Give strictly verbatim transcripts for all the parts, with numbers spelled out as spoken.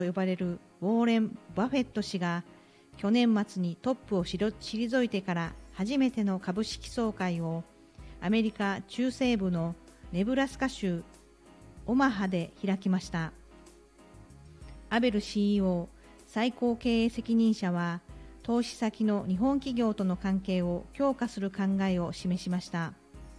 と呼ばれるウォーレン・バフェット氏が去年末にトップを退いてから初めての株式総会をアメリカ中西部のネブラスカ州オマハで開きました。アベル シーイーオー 最高経営責任者は投資先の日本企業との関係を強化する考えを示しました。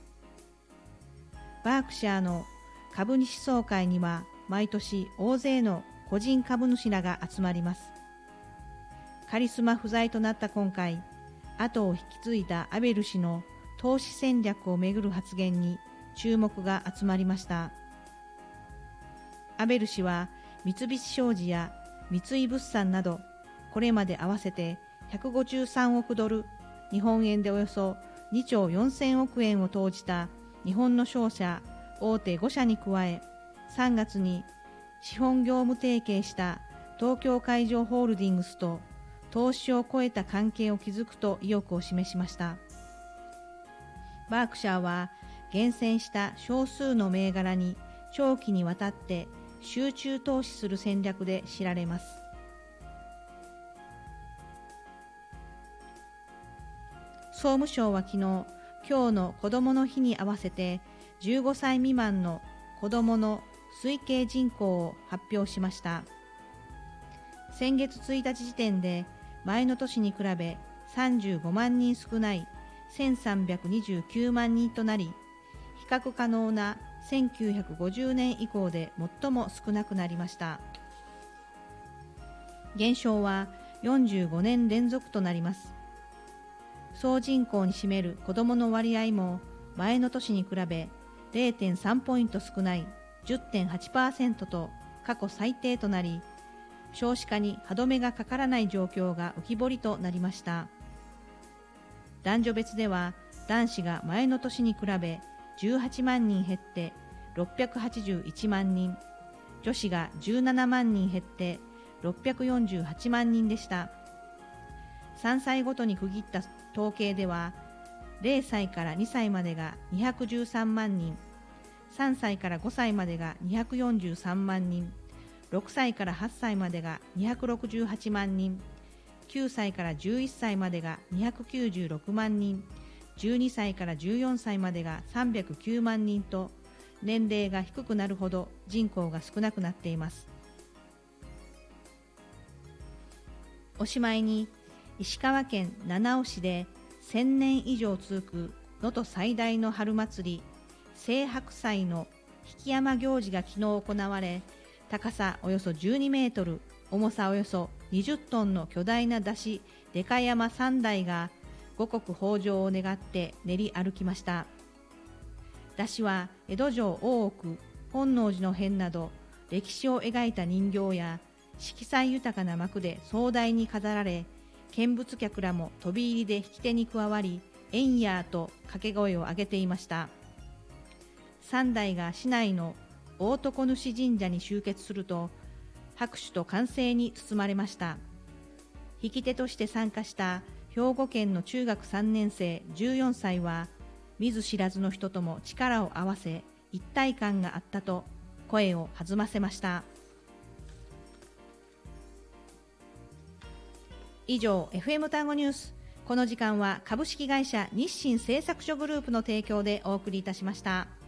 バークシャーの株主総会には毎年大勢の個人株主らが集まります。カリスマ不在となった今回、後を引き継いだアベル氏の投資戦略をめぐる発言に注目が集まりました。アベル氏は三菱商事や三井物産などこれまで合わせてひゃくごじゅうさんおくドル、日本円でおよそにちょうよんせんおくえんを投じた日本の商社大手ごしゃに加え、さんがつに資本業務提携した東京海上ホールディングスと投資を超えた関係を築くと意欲を示しました。バークシャーは厳選した少数の銘柄に長期にわたって集中投資する戦略で知られます。総務省は昨日、今日の子どもの日に合わせてじゅうごさい未満の子どもの推計人口を発表しました。先月ついたち時点で前の年に比べさんじゅうごまんにん少ないせんさんびゃくにじゅうきゅうまんにんとなり、比較可能なせんきゅうひゃくごじゅうねん以降で最も少なくなりました。減少はよんじゅうごねん連続となります。総人口に占める子どもの割合も前の年に比べ れいてんさん ポイント少ない じゅってんはちパーセント と過去最低となり、少子化に歯止めがかからない状況が浮き彫りとなりました。男女別では男子が前の年に比べじゅうはちまんにん減ってろっぴゃくはちじゅういちまんにん、女子がじゅうななまんにん減ってろっぴゃくよんじゅうはちまんにんでした。さんさいごとに区切った統計では、れいさいからにさいまでがにひゃくじゅうさんまんにん、さんさいからごさいまでがにひゃくよんじゅうさんまんにん、ろくさいからはっさいまでがにひゃくろくじゅうはちまんにん、きゅうさいからじゅういっさいまでがにひゃくきゅうじゅうろくまんにん、じゅうにさいからじゅうよんさいまでがさんびゃくきゅうまんにんと、年齢が低くなるほど人口が少なくなっています。おしまいに、石川県七尾市でせんねん以上続く能登最大の春祭り、青白祭の引山行事が昨日行われ、高さおよそじゅうにメートル、重さおよそにじゅっトンの巨大な山車でか山さんだいが五穀豊穣を願って練り歩きました。山車は江戸城大奥、本能寺の変など歴史を描いた人形や色彩豊かな幕で壮大に飾られ、見物客らも飛び入りで引き手に加わり、えんやーと掛け声を上げていました。さんだいが市内の大床主神社に集結すると、拍手と歓声に包まれました。引き手として参加した兵庫県の中学さんねんせいじゅうよんさいは、見ず知らずの人とも力を合わせ、一体感があったと声を弾ませました。以上、エフエム 単語ニュース。この時間は株式会社日清製作所グループの提供でお送りいたしました。